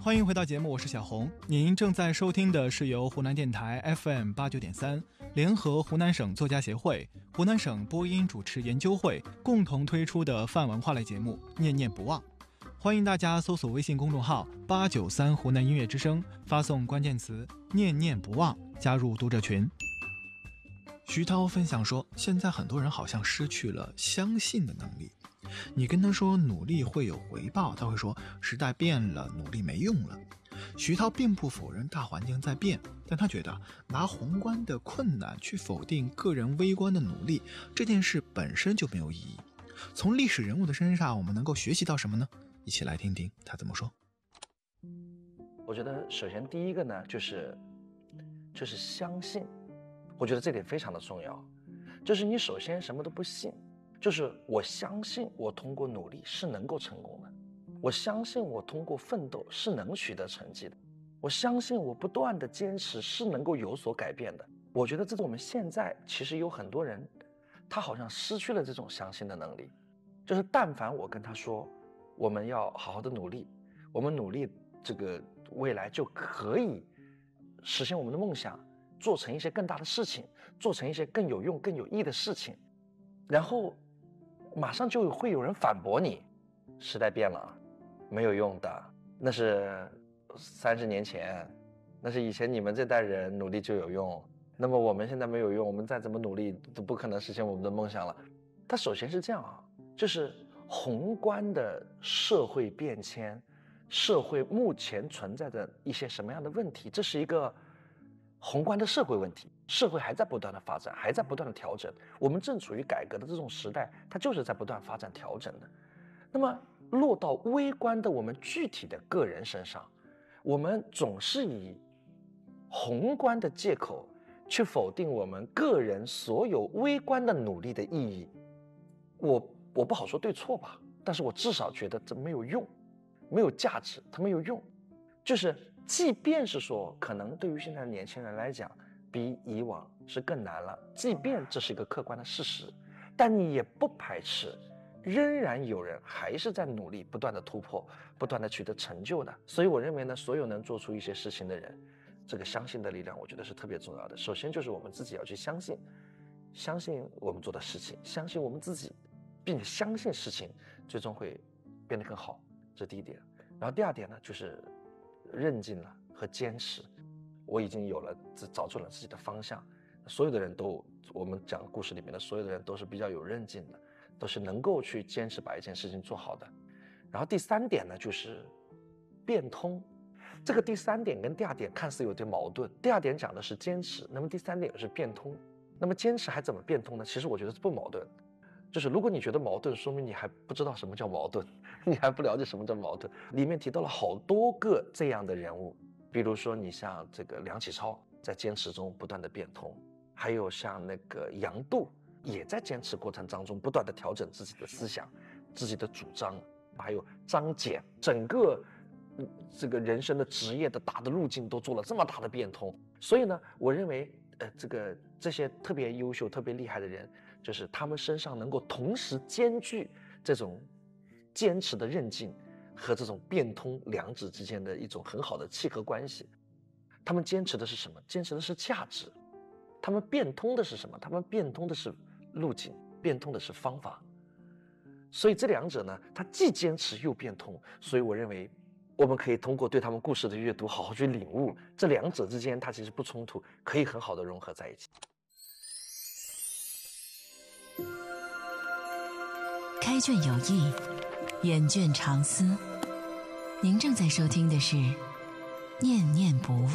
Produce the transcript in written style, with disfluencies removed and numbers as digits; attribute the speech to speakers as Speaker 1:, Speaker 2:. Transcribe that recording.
Speaker 1: 欢迎回到节目，我是小红。您正在收听的是由湖南电台 FM89.3联合湖南省作家协会、湖南省播音主持研究会共同推出的泛文化类节目《念念不忘》。欢迎大家搜索微信公众号893湖南音乐之声，发送关键词念念不忘加入读者群。徐涛分享说，现在很多人好像失去了相信的能力。你跟他说努力会有回报，他会说时代变了，努力没用了。徐涛并不否认大环境在变，但他觉得拿宏观的困难去否定个人微观的努力，这件事本身就没有意义。从历史人物的身上，我们能够学习到什么呢？一起来听听他怎么说。
Speaker 2: 我觉得首先第一个呢，就是相信。我觉得这点非常的重要，就是你首先什么都不信，就是我相信我通过努力是能够成功的，我相信我通过奋斗是能取得成绩的，我相信我不断的坚持是能够有所改变的。我觉得这是我们现在其实有很多人，他好像失去了这种相信的能力，就是但凡我跟他说我们要好好的努力，我们努力这个未来就可以实现我们的梦想，做成一些更大的事情，做成一些更有用更有益的事情，然后马上就会有人反驳你，时代变了，没有用的，那是30年前，那是以前你们这代人努力就有用，那么我们现在没有用，我们再怎么努力都不可能实现我们的梦想了。它首先是这样啊，就是宏观的社会变迁，社会目前存在着一些什么样的问题，这是一个宏观的社会问题，社会还在不断的发展，还在不断的调整，我们正处于改革的这种时代，它就是在不断发展调整的。那么落到微观的我们具体的个人身上，我们总是以宏观的借口去否定我们个人所有微观的努力的意义。我不好说对错吧，但是我至少觉得这没有用，没有价值，它没有用。就是即便是说可能对于现在的年轻人来讲比以往是更难了，即便这是一个客观的事实，但你也不排斥仍然有人还是在努力，不断的突破，不断的取得成就的。所以我认为呢，所有能做出一些事情的人，这个相信的力量我觉得是特别重要的。首先就是我们自己要去相信我们做的事情，相信我们自己，并且相信事情最终会变得更好，这是第一点。然后第二点呢，就是韧劲了和坚持。我已经找准了自己的方向，所有的人都，我们讲故事里面的所有的人都是比较有韧劲的，都是能够去坚持把一件事情做好的。然后第三点呢，就是变通。这个第三点跟第二点看似有点矛盾，第二点讲的是坚持，那么第三点是变通。那么坚持还怎么变通呢？其实我觉得是不矛盾，就是如果你觉得矛盾，说明你还不知道什么叫矛盾，你还不了解什么叫矛盾。里面提到了好多个这样的人物，比如说你像这个梁启超在坚持中不断的变通，还有像那个杨度也在坚持过程当中不断的调整自己的思想、自己的主张，还有张謇，整个这个人生的职业的大的路径都做了这么大的变通。所以呢，我认为这些特别优秀特别厉害的人，就是他们身上能够同时兼具这种坚持的韧劲和这种变通两者之间的一种很好的契合关系。他们坚持的是什么？坚持的是价值。他们变通的是什么？他们变通的是路径，变通的是方法。所以这两者呢，他既坚持又变通。所以我认为我们可以通过对他们故事的阅读好好去领悟，这两者之间它其实不冲突，可以很好的融合在一起。
Speaker 3: 开卷有益，远卷长思。您正在收听的是《念念不忘》。